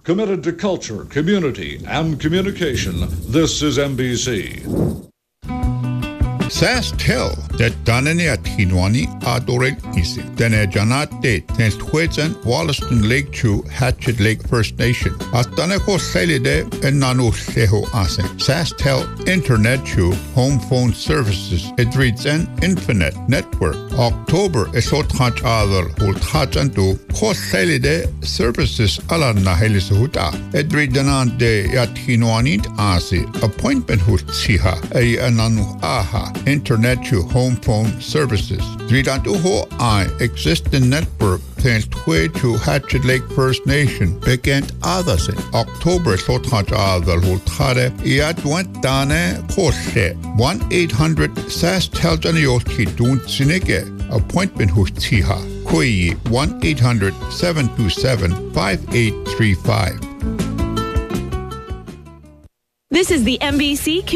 committed to culture, community, and communication. This is NBC. SaskTel that Danani at Hinwani Adorel Isi. Dene Janate Tens Twitsen Wollaston Lake Chew Hatchet Lake First Nation. Ataneko Salide and Nanu Seho Ase. SaskTel Internet Chew Home Phone Services. It reads an Infinite Network. October Esotach Adel Hultachantu Kos Salide Services Alana Helisuhuta. It read Danante at Hinwani Ase. Appointment Hutsiha A Ananu Aha. Internet to home phone services. Dridantuho I existing network tends to Hatchet Lake First Nation began others in October Sotach Adal Hultare Iadwent Dane Kose 1-800 SaskTel Dun Sinige appointment Hutiha Kui 1-800 727 5835. This is the NBC